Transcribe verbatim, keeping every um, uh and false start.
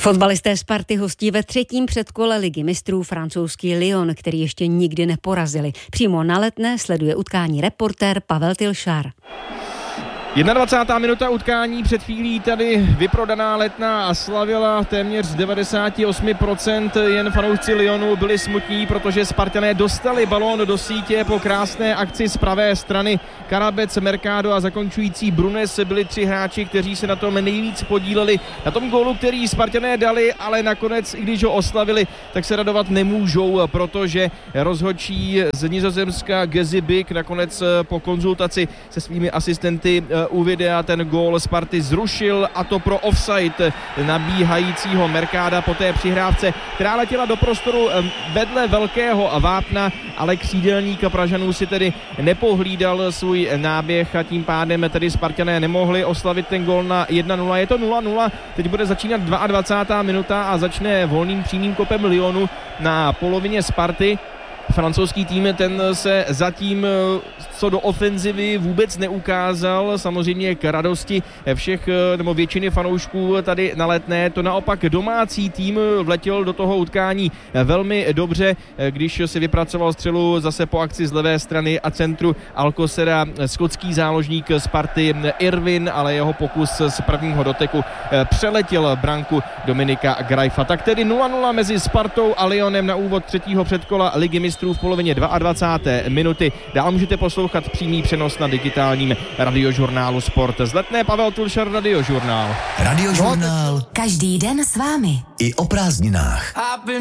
Fotbalisté Sparty hostí ve třetím předkole Ligy mistrů francouzský Lyon, který ještě nikdy neporazili. Přímo na Letné sleduje utkání reportér Pavel Tilšár. dvacátá první minuta utkání, před chvílí tady vyprodaná Letná a slavila téměř devadesát osm procent, jen fanoušci Lyonu byli smutní, protože Spartané dostali balón do sítě po krásné akci z pravé strany. Karabec, Mercado a zakončující Brunes byli tři hráči, kteří se na tom nejvíc podíleli. Na tom gólu, který Spartané dali, ale nakonec, i když ho oslavili, tak se radovat nemůžou, protože rozhodčí z Nizozemska Gezi Bik nakonec po konzultaci se svými asistenty u videa ten gól Sparty zrušil, a to pro offside nabíhajícího Mercada po té přihrávce, která letěla do prostoru vedle velkého vápna, ale křídelník Pražanů si tedy nepohlídal svůj náběh a tím pádem tedy Spartané nemohli oslavit ten gól na jedna nula. Je to nula nula, teď bude začínat dvacátá druhá minuta a začne volným přímým kopem Lyonu na polovině Sparty. Francouzský tým ten se zatím co do ofenzivy vůbec neukázal, samozřejmě k radosti všech nebo většiny fanoušků tady na Letné. To naopak domácí tým vletěl do toho utkání velmi dobře, když si vypracoval střelu zase po akci z levé strany a centru Alcocera skotský záložník Sparty Irvin, ale jeho pokus z prvního doteku přeletěl branku Dominika Grajfa. Tak tedy nula nula mezi Spartou a Lyonem na úvod třetího předkola Ligy mistrů v polovině dvacáté druhé minuty. Dál můžete poslouchat přímý přenos na digitálním radiožurnálu Sport. Z Letné Pavel Tilšar, Radiožurnál. Radiožurnál. Každý den s vámi. I o prázdninách.